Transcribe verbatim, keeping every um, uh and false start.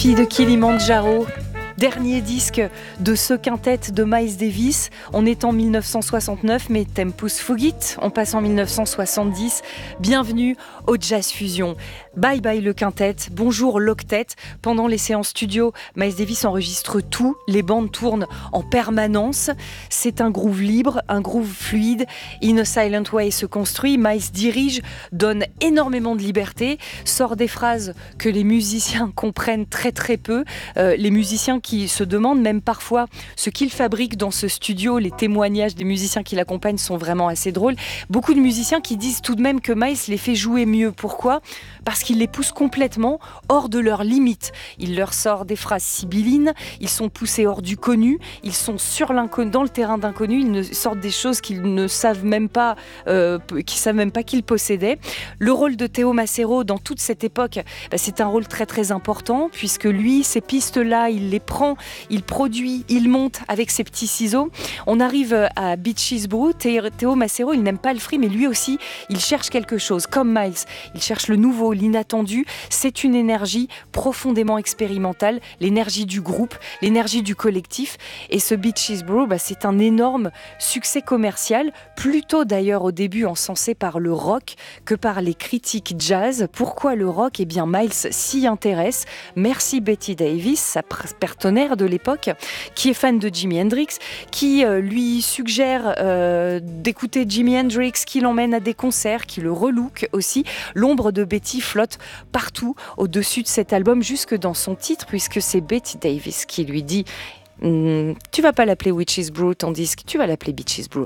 Fille de Kilimandjaro, dernier disque de ce quintet de Miles Davis. On est en mille neuf cent soixante-neuf, mais Tempus Fugit, on passe en mille neuf cent soixante-dix. Bienvenue au Jazz Fusion. Bye bye le quintet, bonjour l'octet. Pendant les séances studio, Miles Davis enregistre tout, les bandes tournent en permanence. C'est un groove libre, un groove fluide. In a Silent Way se construit, Miles dirige, donne énormément de liberté, sort des phrases que les musiciens comprennent très très peu. Euh, les musiciens qui se demandent même parfois ce qu'il fabrique dans ce studio. Les témoignages des musiciens qui l'accompagnent sont vraiment assez drôles. Beaucoup de musiciens qui disent tout de même que Miles les fait jouer mieux. Pourquoi ? Parce qu'il les pousse complètement hors de leurs limites. Il leur sort des phrases sibyllines, ils sont poussés hors du connu, ils sont sur l'inconnu, dans le terrain d'inconnu, ils ne sortent des choses qu'ils ne savent même pas, euh, qu'ils savent même pas qu'ils possédaient. Le rôle de Théo Macero dans toute cette époque, bah, c'est un rôle très très important puisque lui, ces pistes-là, il les prend, il produit, il monte avec ses petits ciseaux. On arrive à Beaches Brew. Théo Macero, il n'aime pas le free, mais lui aussi, il cherche quelque chose. Comme Miles, il cherche le nouveau, l'inattendu. C'est une énergie profondément expérimentale, l'énergie du groupe, l'énergie du collectif. Et ce Beaches Brew, bah, c'est un énorme succès commercial, plutôt d'ailleurs au début encensé par le rock que par les critiques jazz. Pourquoi le rock ? Eh bien, Miles s'y intéresse. Merci Betty Davis, sa partenaire de l'époque, qui est fan de Jimi Hendrix, qui euh, lui suggère euh, d'écouter Jimi Hendrix, qui l'emmène à des concerts, qui le relook aussi. L'ombre de Betty flotte partout au-dessus de cet album, jusque dans son titre, puisque c'est Betty Davis qui lui dit mm, « Tu vas pas l'appeler Witch's Brew, ton disque, tu vas l'appeler Beaches Brew ».